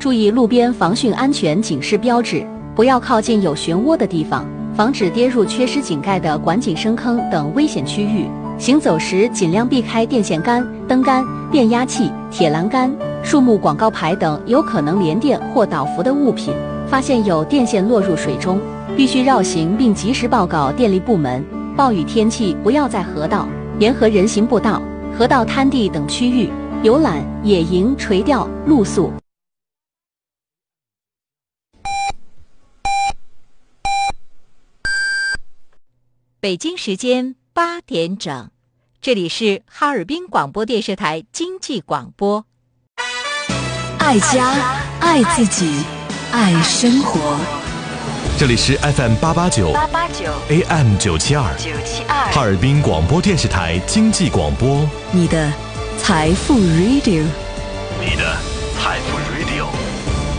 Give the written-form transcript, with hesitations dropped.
注意路边防汛安全警示标志，不要靠近有漩涡的地方，防止跌入缺失井盖的管井深坑等危险区域。行走时尽量避开电线杆、灯杆、变压器、铁栏杆、树木广告牌等有可能连电或导浮的物品。发现有电线落入水中，必须绕行并及时报告电力部门。暴雨天气不要在河道、沿河人行步道、河道滩地等区域游览、野营、垂钓、露宿。 北京时间8点整，这里是哈尔滨广播电视台经济广播。 爱家，爱自己，爱生活。 这里是 FM889 AM972 哈尔滨广播电视台经济广播， 你的财富 Radio。